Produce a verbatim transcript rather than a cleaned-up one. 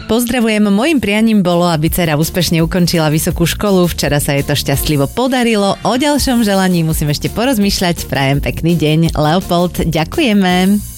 Pozdravujem, mojim prianím bolo, aby dcera úspešne ukončila vysokú školu, včera sa jej to šťastlivo podarilo, o ďalšom želaní musím ešte porozmýšľať, prajem pekný deň. Leopold, ďakujeme.